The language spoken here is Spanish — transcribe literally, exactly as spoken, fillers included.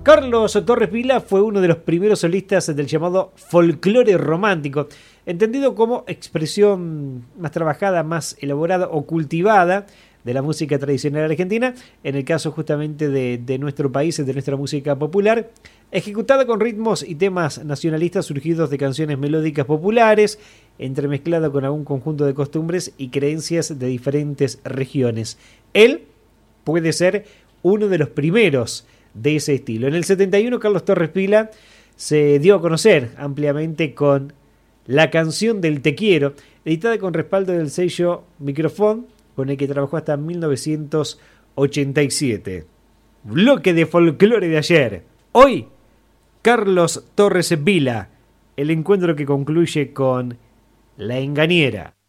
Carlos Torres Vila fue uno de los primeros solistas del llamado folclore romántico, entendido como expresión más trabajada, más elaborada o cultivada de la música tradicional argentina, en el caso justamente de, de nuestro país, de nuestra música popular, ejecutada con ritmos y temas nacionalistas surgidos de canciones melódicas populares, entremezclada con algún conjunto de costumbres y creencias de diferentes regiones. Él puede ser uno de los primeros de ese estilo. En el setenta y uno, Carlos Torres Vila se dio a conocer ampliamente con La canción del Te Quiero, editada con respaldo del sello Microfón, con el que trabajó hasta mil novecientos ochenta y siete. Bloque de folclore de ayer. Hoy, Carlos Torres Vila, el encuentro que concluye con La Engañera.